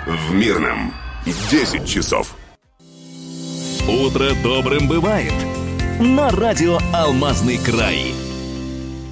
в Мирном 10 часов. Утро добрым бывает. На радио «Алмазный край».